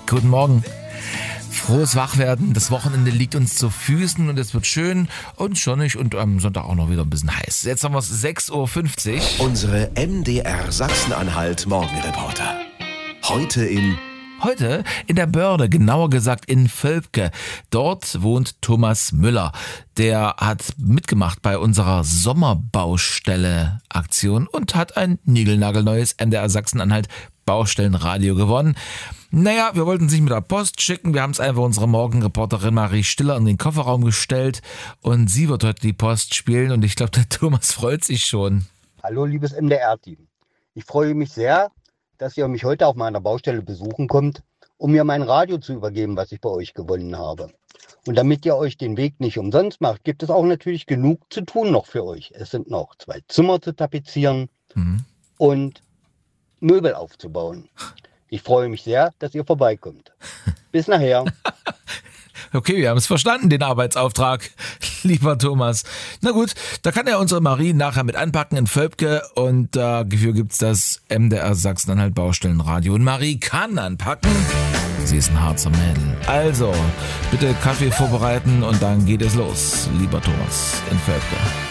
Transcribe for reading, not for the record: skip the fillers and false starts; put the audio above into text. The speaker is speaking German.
Guten Morgen. Frohes Wachwerden. Das Wochenende liegt uns zu Füßen und es wird schön und sonnig und am Sonntag auch noch wieder ein bisschen heiß. Jetzt haben wir es 6.50 Uhr. Unsere MDR Sachsen-Anhalt Morgenreporter. Heute in der Börde, genauer gesagt in Völpke. Dort wohnt Thomas Müller. Der hat mitgemacht bei unserer Sommerbaustelle-Aktion und hat ein niegelnagelneues MDR Sachsen-Anhalt Baustellenradio gewonnen. Naja, wir wollten es nicht mit der Post schicken. Wir haben es einfach unserer Morgenreporterin Marie Stiller in den Kofferraum gestellt. Und sie wird heute die Post spielen. Und ich glaube, der Thomas freut sich schon. Hallo, liebes MDR-Team. Ich freue mich sehr, dass ihr mich heute auf meiner Baustelle besuchen kommt, um mir mein Radio zu übergeben, was ich bei euch gewonnen habe. Und damit ihr euch den Weg nicht umsonst macht, gibt es auch natürlich genug zu tun noch für euch. Es sind noch 2 Zimmer zu tapezieren und Möbel aufzubauen. Ich freue mich sehr, dass ihr vorbeikommt. Bis nachher. Okay, wir haben es verstanden, den Arbeitsauftrag, lieber Thomas. Na gut, da kann ja unsere Marie nachher mit anpacken in Völpke und dafür gibt's das MDR Sachsen-Anhalt Baustellenradio. Und Marie kann anpacken. Sie ist ein Harzer Mädel. Also, bitte Kaffee vorbereiten und dann geht es los, lieber Thomas in Völpke.